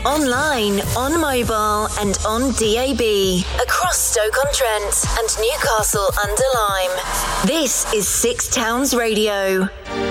Online, on mobile and on DAB. Across Stoke-on-Trent and Newcastle under Lyme. This is Six Towns Radio.